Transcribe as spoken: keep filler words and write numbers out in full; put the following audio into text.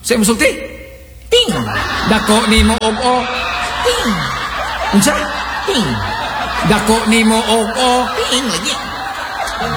Sa imong sulti? Ting. Dako nimo og o. Ting. Unsa? Ting. Dako nimo og o. Ting lagi.